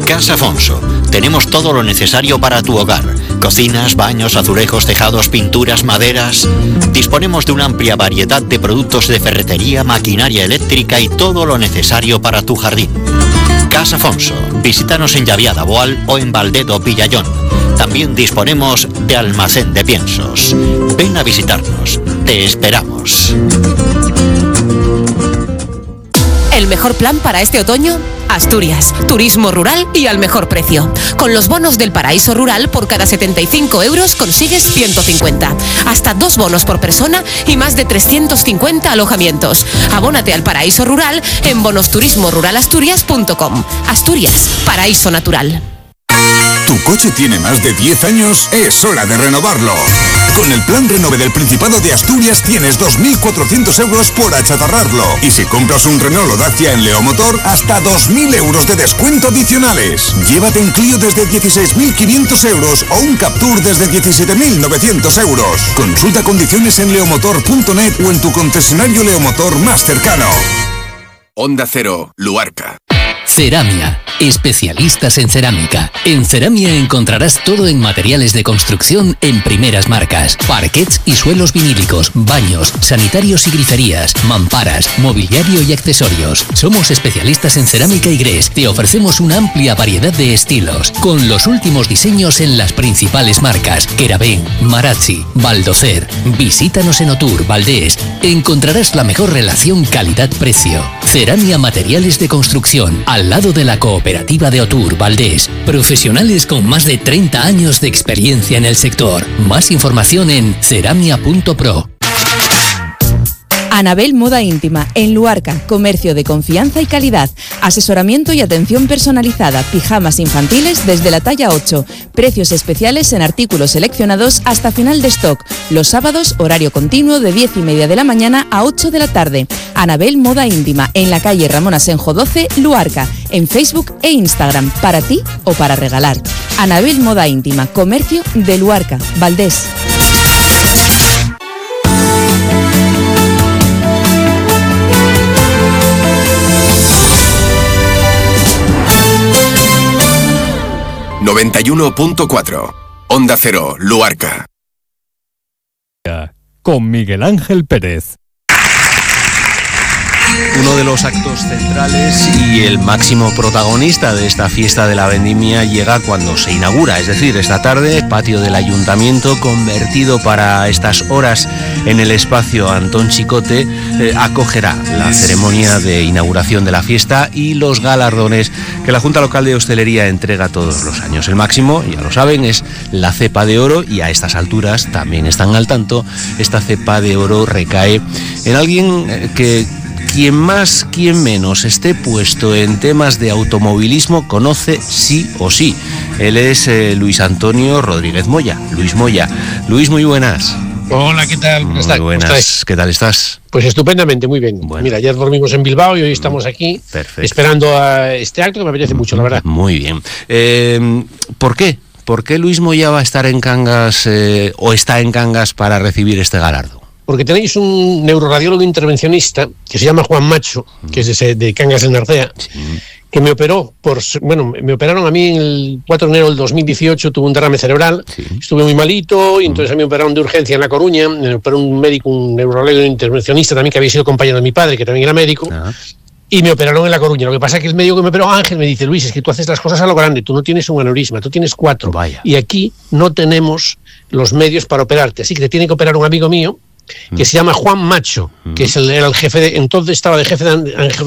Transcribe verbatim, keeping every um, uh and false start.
Casa Afonso. Tenemos todo lo necesario para tu hogar. Cocinas, baños, azulejos, tejados, pinturas, maderas. Disponemos de una amplia variedad de productos de ferretería, maquinaria eléctrica y todo lo necesario para tu jardín. Casa Afonso. Visítanos en Llaviada, Boal o en Valdedo, Villayón. También disponemos de almacén de piensos. Ven a visitarnos. Te esperamos. ¿El mejor plan para este otoño? Asturias, turismo rural y al mejor precio. Con los bonos del Paraíso Rural, por cada setenta y cinco euros consigues ciento cincuenta. Hasta dos bonos por persona y más de trescientos cincuenta alojamientos. Abónate al Paraíso Rural en bonos turismo rural asturias punto com. Asturias, paraíso natural. ¿Tu coche tiene más de diez años? Es hora de renovarlo. Con el plan Renove del Principado de Asturias tienes dos mil cuatrocientos euros por achatarrarlo. Y si compras un Renault o Dacia en Leomotor, hasta dos mil euros de descuento adicionales. Llévate un Clio desde dieciséis mil quinientos euros o un Captur desde diecisiete mil novecientos euros. Consulta condiciones en leomotor punto net o en tu concesionario Leomotor más cercano. Onda Cero, Luarca. Ceramia, especialistas en cerámica. En Ceramia encontrarás todo en materiales de construcción en primeras marcas. Parquets y suelos vinílicos, baños, sanitarios y griferías, mamparas, mobiliario y accesorios. Somos especialistas en cerámica y grés. Te ofrecemos una amplia variedad de estilos, con los últimos diseños en las principales marcas. Querabén, Marazzi, Baldocer. Visítanos en Otur, Valdés. Encontrarás la mejor relación calidad-precio. Ceramia Materiales de Construcción, al lado de la cooperativa de Otur, Valdés. Profesionales con más de treinta años de experiencia en el sector. Más información en ceramia punto pro. Anabel Moda Íntima, en Luarca, comercio de confianza y calidad, asesoramiento y atención personalizada, pijamas infantiles desde la talla ocho, precios especiales en artículos seleccionados hasta final de stock, los sábados horario continuo de diez y media de la mañana a ocho de la tarde. Anabel Moda Íntima, en la calle Ramón Asenjo doce, Luarca, en Facebook e Instagram, para ti o para regalar. Anabel Moda Íntima, comercio de Luarca, Valdés. noventa y uno punto cuatro. Onda Cero, Luarca. Con Miguel Ángel Pérez. Uno de los actos centrales y el máximo protagonista de esta fiesta de la vendimia llega cuando se inaugura, es decir, esta tarde, patio del Ayuntamiento, convertido para estas horas en el espacio Antón Chicote, eh, acogerá la ceremonia de inauguración de la fiesta y los galardones que la Junta Local de Hostelería entrega todos los años. El máximo, ya lo saben, es la cepa de oro, y a estas alturas también están al tanto, esta cepa de oro recae en alguien que quien más, quien menos esté puesto en temas de automovilismo conoce sí o sí. Él es eh, Luis Antonio Rodríguez Moya. Luis Moya. Luis, muy buenas. Hola, ¿qué tal? Muy buenas. ¿Qué tal estás? Pues estupendamente, muy bien. Bueno. Mira, ayer dormimos en Bilbao y hoy estamos aquí. Perfecto. Esperando a este acto que me apetece mucho, la verdad. Muy bien. Eh, ¿Por qué? ¿Por qué Luis Moya va a estar en Cangas eh, o está en Cangas para recibir este galardo? Porque tenéis un neuroradiólogo intervencionista que se llama Juan Macho, que es de, de Cangas de Narcea, sí. que me operó, por bueno, me operaron a mí el cuatro de enero del dos mil dieciocho, tuve un derrame cerebral, sí. estuve muy malito, y entonces a mí me operaron de urgencia en La Coruña, me operó un médico, un neuroradiólogo intervencionista también, que había sido compañero de mi padre, que también era médico, ah. y me operaron en La Coruña. Lo que pasa es que el médico que me operó, Ángel, me dice: Luis, es que tú haces las cosas a lo grande, tú no tienes un aneurisma, tú tienes cuatro, Vaya. y aquí no tenemos los medios para operarte, así que te tiene que operar un amigo mío, que se llama Juan Macho, que es el, era el jefe de, entonces estaba de jefe de